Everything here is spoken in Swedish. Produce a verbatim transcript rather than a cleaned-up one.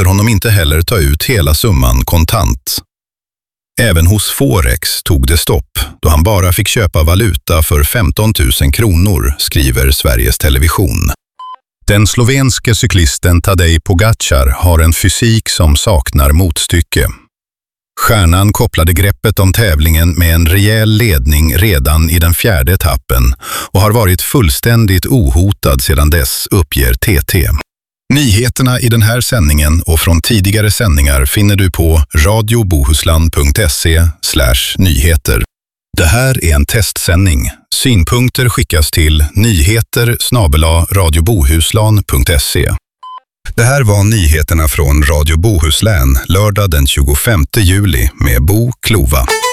låter honom inte heller ta ut hela summan kontant. Även hos Forex tog det stopp då han bara fick köpa valuta för femton tusen kronor, skriver Sveriges Television. Den slovenske cyklisten Tadej Pogačar har en fysik som saknar motstycke. Stjärnan kopplade greppet om tävlingen med en rejäl ledning redan i den fjärde etappen och har varit fullständigt ohotad sedan dess, uppger T T. Nyheterna i den här sändningen och från tidigare sändningar finner du på radiobohuslän punkt se slash nyheter. Det här är en testsändning. Synpunkter skickas till nyheter snabel-a radiobohuslän punkt se. Det här var nyheterna från Radio Bohuslän lördag den tjugofemte juli med Bo Klova.